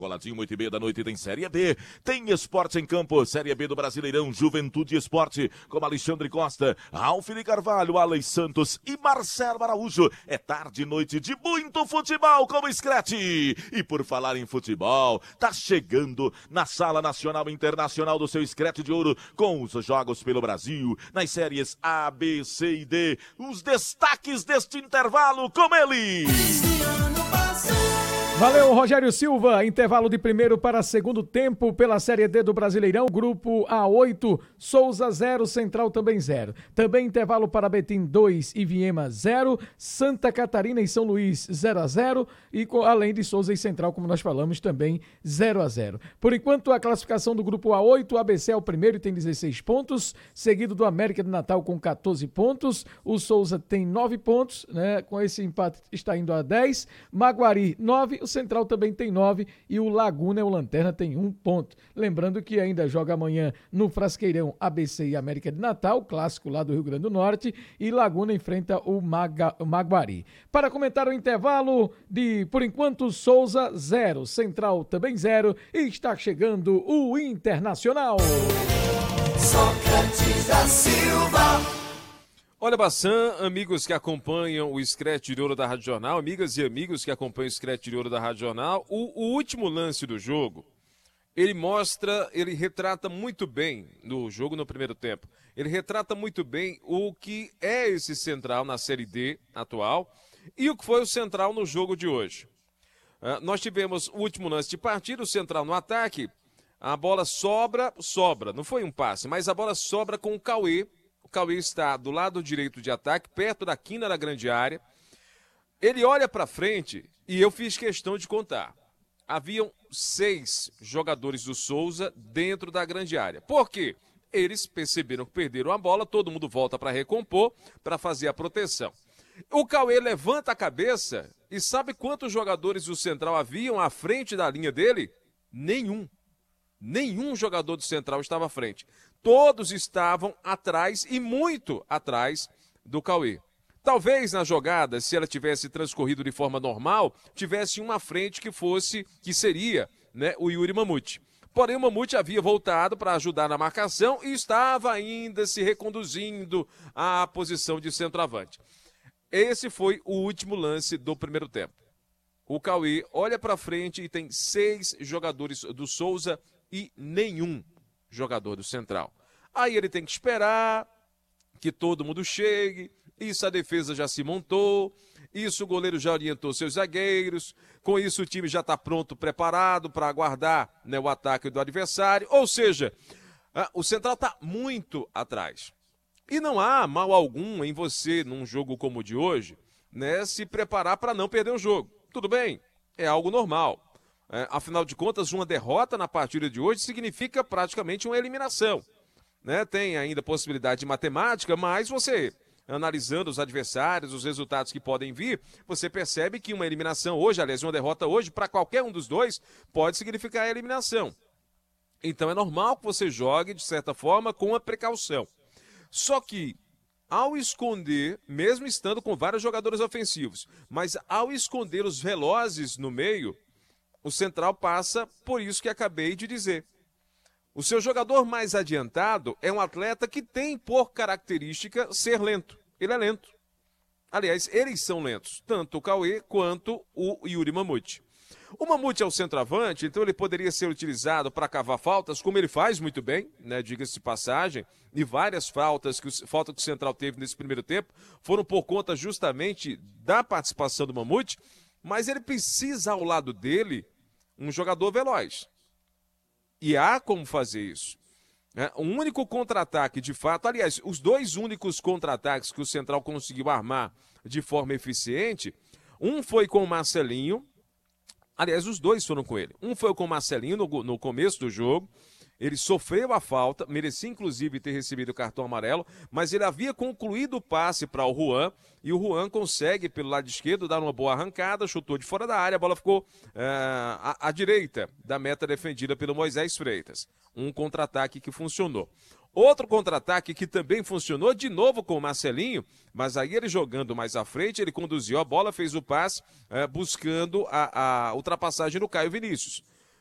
Coladinho, 8h30 da noite, tem Série B, tem esporte em campo, Série B do Brasileirão, Juventude Esporte, com Alexandre Costa, Ralf de Carvalho, Alex Santos e Marcelo Araújo. É tarde e noite de muito futebol com o Screte. E por falar em futebol, tá chegando na Sala Nacional e Internacional do seu Screte de Ouro, com os jogos pelo Brasil, nas séries A, B, C e D, os destaques deste intervalo com ele. Valeu, Rogério Silva. Intervalo de primeiro para segundo tempo pela Série D do Brasileirão. Grupo A8, Souza 0, Central também 0. Também intervalo para Betim 2 e Viema 0, Santa Catarina e São Luís 0-0 e além de Souza e Central, como nós falamos, também 0-0. Por enquanto, a classificação do Grupo A8, o ABC é o primeiro e tem 16 pontos, seguido do América de Natal com 14 pontos. O Souza tem 9 pontos, né? Com esse empate está indo a 10. Maguari 9, o Central também tem 9 e o Laguna, o Lanterna, tem 1 ponto. Lembrando que ainda joga amanhã no Frasqueirão ABC e América de Natal, clássico lá do Rio Grande do Norte, e Laguna enfrenta o Maguari. Para comentar o intervalo de, por enquanto, Souza 0, Central também 0 e está chegando o Internacional. Sócrates da Silva. Olha, Bassan, amigos que acompanham o Screte de Ouro da Rádio Jornal, amigas e amigos que acompanham o Screte de Ouro da Rádio Jornal, o último lance do jogo, ele retrata muito bem, no jogo no primeiro tempo, ele retrata muito bem o que é esse Central na Série D atual e o que foi o Central no jogo de hoje. Nós tivemos o último lance de partida, o Central no ataque, a bola sobra, não foi um passe, mas a bola sobra com o Cauê. O Cauê está do lado direito de ataque, perto da quina da grande área. Ele olha para frente e eu fiz questão de contar. Haviam 6 jogadores do Souza dentro da grande área. Por quê? Eles perceberam que perderam a bola, todo mundo volta para recompor, para fazer a proteção. O Cauê levanta a cabeça e sabe quantos jogadores do Central haviam à frente da linha dele? Nenhum. Nenhum jogador do Central estava à frente. Todos estavam atrás e muito atrás do Cauê. Talvez na jogada, se ela tivesse transcorrido de forma normal, tivesse uma frente que seria, né, o Yuri Mamute. Porém, o Mamute havia voltado para ajudar na marcação e estava ainda se reconduzindo à posição de centroavante. Esse foi o último lance do primeiro tempo. O Cauê olha para frente e tem 6 jogadores do Souza e nenhum jogador do Central. Aí ele tem que esperar que todo mundo chegue, isso a defesa já se montou, isso o goleiro já orientou seus zagueiros, com isso o time já está pronto, preparado para aguardar, né, o ataque do adversário, ou seja, o Central está muito atrás. E não há mal algum em você, num jogo como o de hoje, né, se preparar para não perder o jogo. Tudo bem, é algo normal. Afinal de contas, uma derrota na partida de hoje significa praticamente uma eliminação. Né? Tem ainda possibilidade de matemática, mas você, analisando os adversários, os resultados que podem vir, você percebe que uma eliminação hoje, aliás, uma derrota hoje, para qualquer um dos dois, pode significar a eliminação. Então é normal que você jogue, de certa forma, com a precaução. Só que, ao esconder, mesmo estando com vários jogadores ofensivos, mas ao esconder os velozes no meio, o Central passa por isso que acabei de dizer. O seu jogador mais adiantado é um atleta que tem por característica ser lento. Ele é lento. Aliás, eles são lentos, tanto o Cauê quanto o Yuri Mamute. O Mamute é o centroavante, então ele poderia ser utilizado para cavar faltas, como ele faz muito bem, né, diga-se de passagem, e várias faltas que o Central teve nesse primeiro tempo foram por conta justamente da participação do Mamute, mas ele precisa ao lado dele um jogador veloz. E há como fazer isso. O único contra-ataque, de fato, aliás, os 2 únicos contra-ataques que o Central conseguiu armar de forma eficiente, um foi com o Marcelinho, aliás, os 2 foram com ele. Um foi com o Marcelinho no começo do jogo, ele sofreu a falta, merecia inclusive ter recebido o cartão amarelo, mas ele havia concluído o passe para o Juan, e o Juan consegue, pelo lado esquerdo, dar uma boa arrancada, chutou de fora da área, a bola ficou à direita da meta defendida pelo Moisés Freitas. Um contra-ataque que funcionou. Outro contra-ataque que também funcionou, de novo com o Marcelinho, mas aí ele jogando mais à frente, ele conduziu a bola, fez o passe, buscando a ultrapassagem do Caio Vinícius.